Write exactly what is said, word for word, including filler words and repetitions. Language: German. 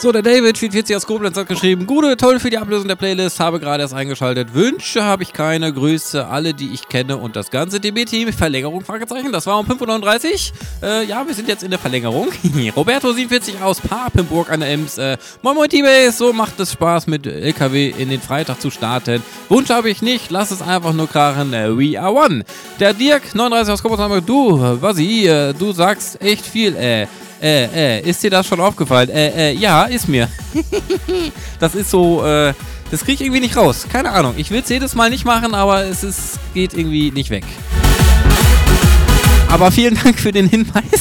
So, der David vierundvierzig aus Koblenz hat geschrieben, Gute, toll für die Ablösung der Playlist, habe gerade erst eingeschaltet. Wünsche habe ich keine, Grüße alle, die ich kenne und das ganze D B-Team. Verlängerung, Fragezeichen, das war um fünf Uhr neununddreißig. Äh, ja, wir sind jetzt in der Verlängerung. Roberto siebenundvierzig aus Papenburg an der Ems. Äh, moin moin T-Base, so macht es Spaß mit L K W in den Freitag zu starten. Wunsch habe ich nicht, lass es einfach nur krachen. Äh, we are one. Der Dirk neununddreißig aus Koblenz, du, Wasi, äh, du sagst echt viel, äh. Äh, äh, ist dir das schon aufgefallen? Äh, äh, ja, ist mir. Das ist so, äh, das krieg ich irgendwie nicht raus. Keine Ahnung. Ich will es jedes Mal nicht machen, aber es ist, geht irgendwie nicht weg. Aber vielen Dank für den Hinweis.